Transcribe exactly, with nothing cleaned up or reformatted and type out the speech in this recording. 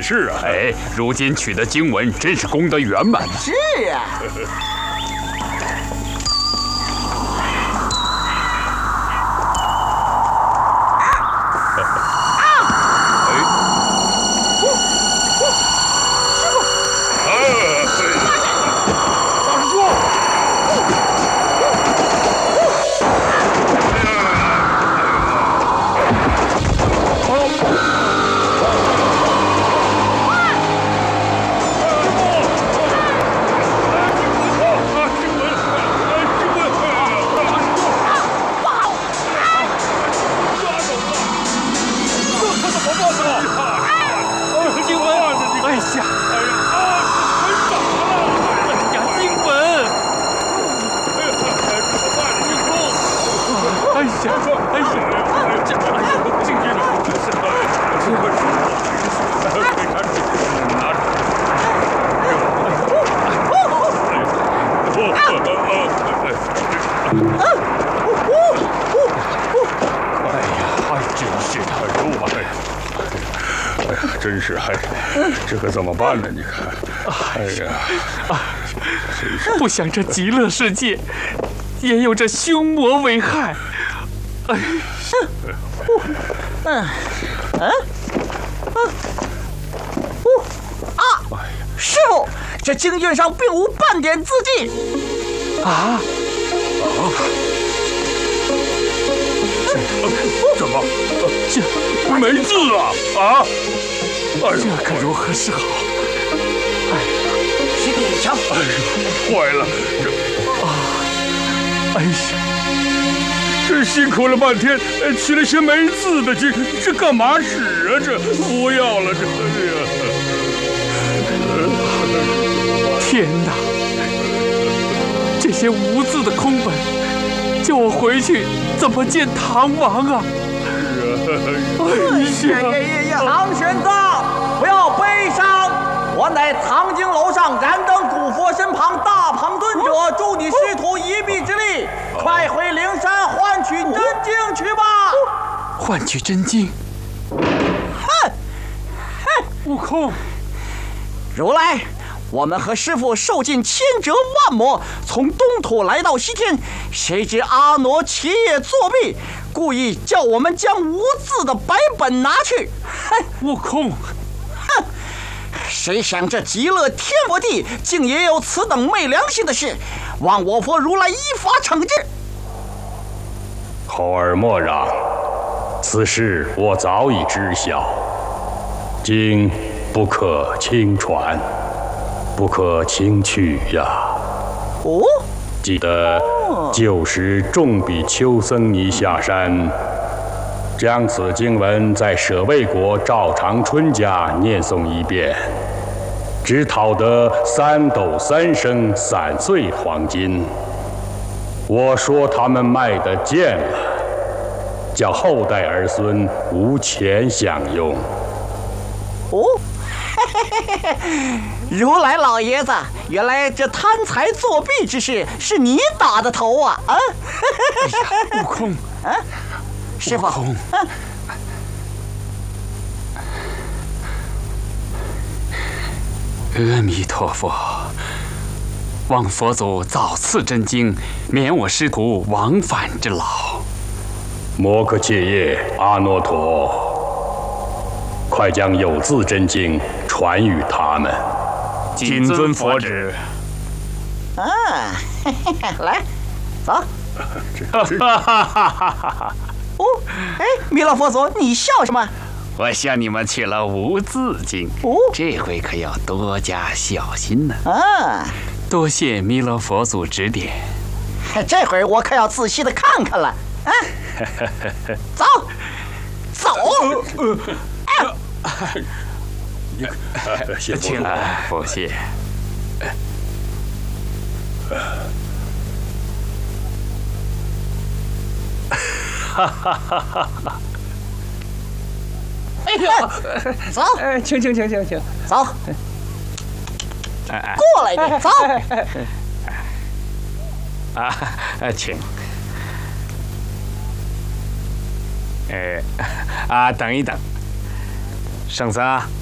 是啊。 哎，如今取得经文，真是功德圆满。 是啊。 真是，哎，这可怎么办呢？你看，哎呀，真是不想这极乐世界也有这凶魔为害。哎， 嗯，嗯，哦，啊！师傅，这经卷上并无半点字迹。 啊？ 啊？怎么？这没字啊！啊！ 哎这可如何是好？ 哎，师弟强！ 哎呦，坏了！这啊！哎呀， 这辛苦了半天，取了些没字的经，这干嘛使啊？这不要了，这呀！ 天哪！这些无字的空本，叫我回去怎么见唐王啊？ 哎呀！唐玄奘，不要悲伤，我乃藏经楼上燃灯古佛身旁大旁尊者，助你师徒一臂之力，快回灵山换取真经去吧。 换取真经？ 哼！哼！ 悟空， 如来，我们和师父受尽千折万磨，从东土来到西天，谁知阿傩起夜作弊，故意叫我们将无字的白本拿去。哼！ 悟空， 哼！谁想这极乐天佛地竟也有此等昧良心的事，望我佛如来依法惩治。 猴儿莫让，此事我早已知晓，经不可轻传，不可轻去呀。 哦， 记得旧时众比丘僧尼下山，将此经文在舍卫国赵长春家念诵一遍，只讨得三斗三升散碎黄金。我说他们卖得贱了，叫后代儿孙无钱享用。 哦，如来老爷子，原来这贪财作弊之事是你打的头啊！啊！ 哎呀，悟空， 啊，师傅， 悟空， 啊， 阿弥陀佛，望佛祖早赐真经，免我师徒往返之劳。 摩诃切叶阿耨陀，快将有字真经传与他们。 谨遵佛旨。 啊，嘿嘿嘿，来，走。哦，哎，弥勒佛祖，你笑什么？ 我向你们取了无字经， 哦， 这回可要多加小心呢。 啊， 多谢弥勒佛祖指点。 这回我可要仔细的看看了。啊，走，走。哎， 谢佛请不谢。 哈哈哈哈哈！哎呦，走！ 哎，请请请请请， 走！ 哎过来点，走！ 啊，请。哎，啊，等一等，圣僧啊。